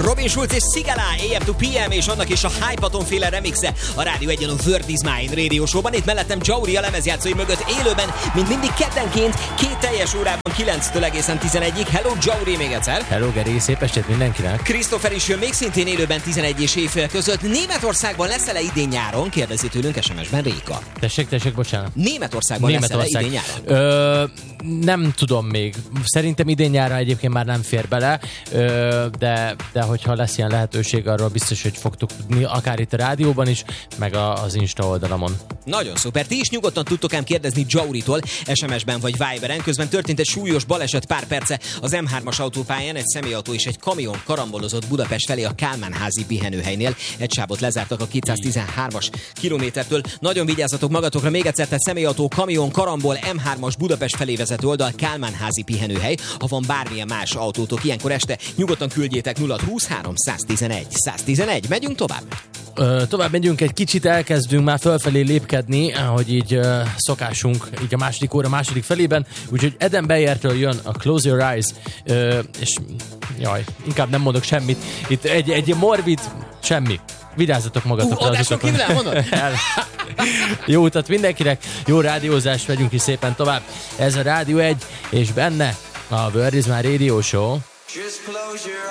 Robin Schulz és Sigala, AM to PM, és annak is a Hypaton féle remixe a Rádió 1-en a Word is Mine Radio Show-ban. Itt mellettem Jauri a lemezjátszói mögött élőben, mint mindig keddenként, 2 teljes órában 9-től egészen 11-ig. Hello Jauri még egyszer. Hello Geri, szép estét mindenkinek. Christopher is jön még szintén élőben 11 és éjfél között. Németországban lesz-e idén nyáron? Kérdezi tőlünk SMS-ben Réka. Tessék, bocsánat. Németországban lesz-e idén nyáron? Nem tudom még. Szerintem idén nyáron egyébként már nem fér bele, de hogyha lesz ilyen lehetőség, arról biztos, hogy fogtok tudni, akár itt a rádióban is, meg az Insta oldalamon. Nagyon szuper. Ti is nyugodtan tudtok ám kérdezni Jauritól SMS-ben vagy Viberen. Közben történt egy súlyos baleset pár perce az M3-as autópályán, egy személyautó és egy kamion karambolozott Budapest felé a Kálmán-házi pihenőhelynél. Egy sávot lezártak a 213-as kilométertől. Nagyon vigyázzatok magatokra, még egyszer, tehát személyautó, kamion, karambol, M3-as Budapest felé vezető oldal, Kálmán-házi pihenőhely. Ha van bármilyen más autótok ilyenkor este, nyugodtan küldjétek 0623 111 111. Megyünk tovább? Tovább megyünk, egy kicsit elkezdünk már fölfelé lépkedni, hogy így szokásunk így a második óra második felében, úgyhogy Eden Bayertől jön a Close Your Eyes, és jaj, inkább nem mondok semmit, itt egy morbid semmi. Vigyázzatok magatokra az utakon. Jó utat mindenkinek, jó rádiózást, vegyünk is szépen tovább. Ez a Rádió 1, és benne a Word is My Radio Show. Just close your